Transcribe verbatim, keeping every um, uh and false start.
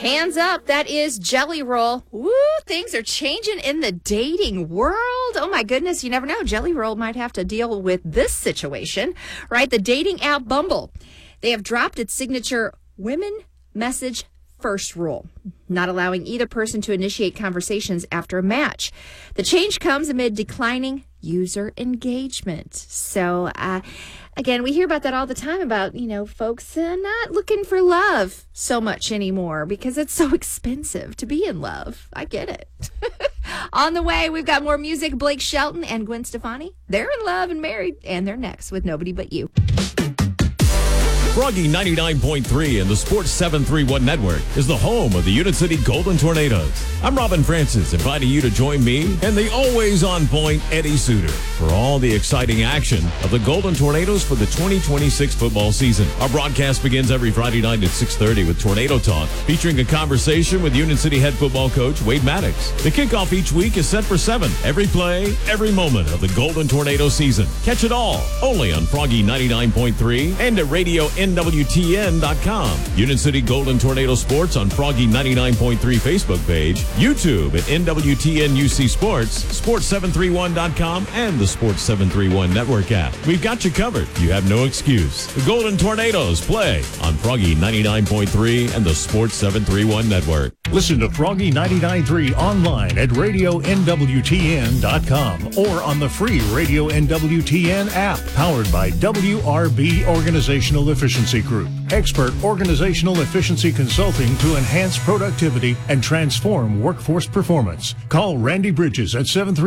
Hands up, that is Jelly Roll. Woo, things are changing in the dating world. Oh my goodness, you never know. Jelly Roll might have to deal with this situation, right? The dating app Bumble. They have dropped its signature women message first rule, not allowing either person to initiate conversations after a match. The change comes amid declining user engagement. So, uh, again, we hear about that all the time about, you know, folks uh, not looking for love so much anymore because it's so expensive to be in love. I get it. On the way, we've got more music. Blake Shelton and Gwen Stefani. They're in love and married, and they're next with Nobody But You. Froggy ninety-nine point three and the Sports seven thirty-one Network is the home of the Unit City Golden Tornadoes. I'm Robin Francis, inviting you to join me and the always on point Eddie Suter for all the exciting action of the Golden Tornadoes for the twenty twenty-six football season. Our broadcast begins every Friday night at six thirty with Tornado Talk, featuring a conversation with Unit City head football coach Wade Maddox. The kickoff each week is set for seven. Every play, every moment of the Golden Tornado season. Catch it all only on Froggy ninety-nine point three and at radio N W T N dot com. Unit City Golden Tornado Sports on Froggy ninety-nine point three Facebook page, YouTube at N W T N U C Sports, Sports seven thirty-one dot com, and the Sports seven thirty-one Network app. We've got you covered. You have no excuse. The Golden Tornadoes play on Froggy ninety-nine point three and the Sports seven thirty-one Network. Listen to Froggy ninety-nine point three online at radio N W T N dot com or on the free Radio N W T N app, powered by W R B Organizational Efficiency Group. Expert organizational efficiency consulting to enhance productivity and transform workforce performance. Call Randy Bridges at seven three